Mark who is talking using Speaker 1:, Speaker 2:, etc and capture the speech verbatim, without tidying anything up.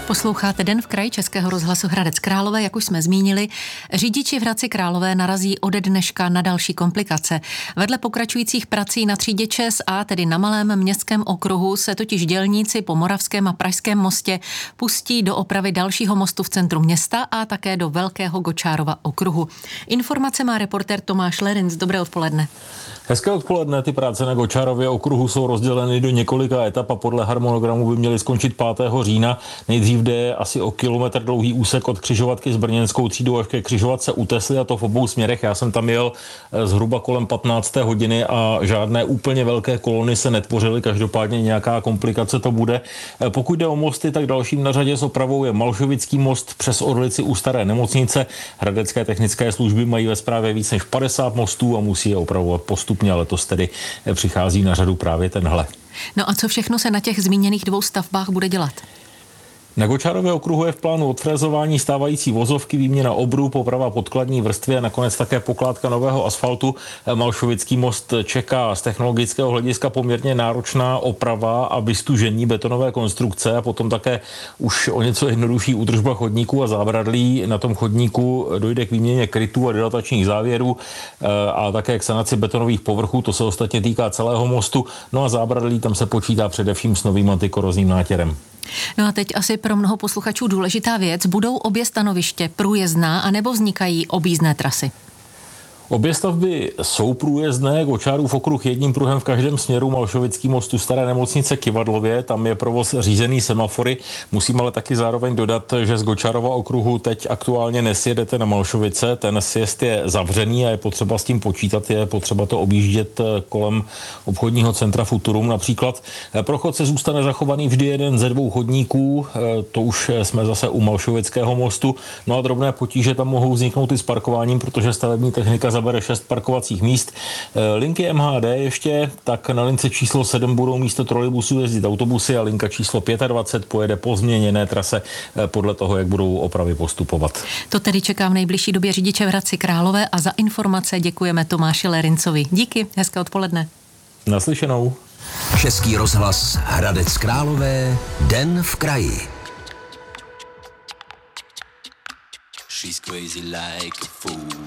Speaker 1: Posloucháte Den v kraji Českého rozhlasu Hradec Králové, jak už jsme zmínili. Řidiči v Hradci Králové narazí ode dneška na další komplikace. Vedle pokračujících prací na třídě ČSA, tedy na malém městském okruhu, se totiž dělníci po Moravském a Pražském mostě pustí do opravy dalšího mostu v centru města a také do Velkého Gočárova okruhu. Informace má reportér Tomáš Lerinc. Dobré odpoledne.
Speaker 2: Hezké odpoledne. Ty práce na Gočárově okruhu jsou rozděleny do několika etap a podle harmonogramu by měly skončit pátého října. Nejdřív jde asi o kilometr dlouhý úsek od křižovatky s brněnskou třídou až ke křižovatce u Tesly, a to v obou směrech. Já jsem tam jel zhruba kolem patnácté hodiny a žádné úplně velké kolony se netvořily, každopádně nějaká komplikace to bude. Pokud jde o mosty, tak dalším na řadě s opravou je Malšovický most přes Orlici u Staré nemocnice. Hradecké technické služby mají ve správě víc než padesát mostů a musí je opravovat postupně, ale letos tedy přichází na řadu právě tenhle.
Speaker 1: No a co všechno se na těch zmíněných dvou stavbách bude dělat?
Speaker 2: Na Gočárově okruhu je v plánu odfrézování stávající vozovky, výměna obrů, poprava podkladní vrstvy a nakonec také pokládka nového asfaltu. Malšovický most čeká z technologického hlediska poměrně náročná oprava a vystužení betonové konstrukce a potom také už o něco jednodušší údržba chodníků a zábradlí. Na tom chodníku dojde k výměně krytů a dilatačních závěrů a také k sanaci betonových povrchů. To se ostatně týká celého mostu. No a zábradlí, tam se počítá především s novým antikorozním nátěrem.
Speaker 1: No a teď asi pro mnoho posluchačů důležitá věc. Budou obě stanoviště průjezdná anebo vznikají objízdné trasy?
Speaker 2: Obě stavby jsou průjezdné, Gočárův okruh jedním pruhem v každém směru, Malšovický most u Staré nemocnice Kyvadlově, tam je provoz řízený semafory. Musím ale taky zároveň dodat, že z Gočárova okruhu teď aktuálně nesjedete na Malšovice, ten sjezd je zavřený a je potřeba s tím počítat, je potřeba to objíždět kolem obchodního centra Futurum například. Pro chodce zůstane zachovaný vždy jeden ze dvou chodníků, to už jsme zase u Malšovického mostu, no a drobné potíže tam mohou vzniknout i s parkováním, protože stavební technika zabere šest parkovacích míst. Linky M H D ještě, tak na lince číslo sedm budou místo trolejbusů jezdit autobusy a linka číslo dvacet pět pojede po změněné trase podle toho, jak budou opravy postupovat.
Speaker 1: To tedy čeká v nejbližší době řidiče v Hradci Králové a za informace děkujeme Tomáši Lerincovi. Díky, hezké odpoledne.
Speaker 2: Naslyšenou.
Speaker 3: Český rozhlas Hradec Králové, Den v kraji.
Speaker 4: She's crazy like a fool.